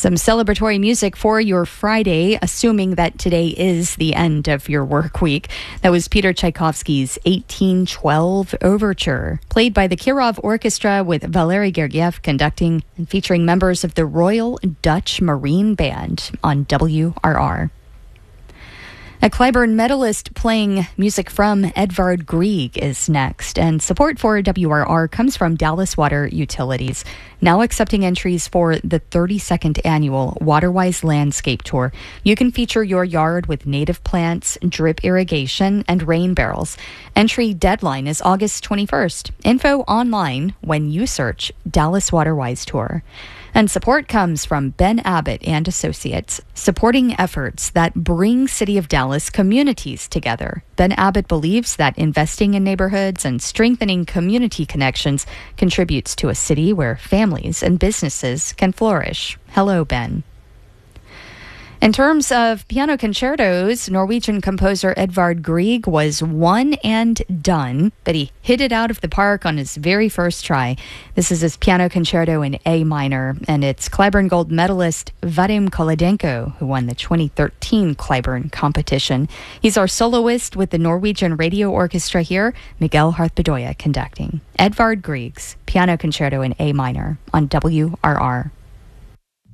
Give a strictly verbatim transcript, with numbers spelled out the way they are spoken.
Some celebratory music for your Friday, assuming that today is the end of your work week. That was Peter Tchaikovsky's eighteen twelve Overture, played by the Kirov Orchestra with Valery Gergiev conducting and featuring members of the Royal Dutch Marine Band on W R R. A Clyburn medalist playing music from Edvard Grieg is next, and support for W R R comes from Dallas Water Utilities, now accepting entries for the thirty-second annual Waterwise Landscape Tour. You can feature your yard with native plants, drip irrigation, and rain barrels. Entry deadline is August twenty-first. Info online when you search Dallas Waterwise Tour. And support comes from Ben Abbott and Associates, supporting efforts that bring City of Dallas communities together. Ben Abbott believes that investing in neighborhoods and strengthening community connections contributes to a city where families and businesses can flourish. Hello, Ben. In terms of piano concertos, Norwegian composer Edvard Grieg was one and done, but he hit it out of the park on his very first try. This is his piano concerto in A minor, and it's Clyburn Gold medalist Vadim Kolodenko who won the twenty thirteen Clyburn competition. He's our soloist with the Norwegian Radio Orchestra here, Miguel Harth-Bedoya conducting. Edvard Grieg's piano concerto in A minor on W R R.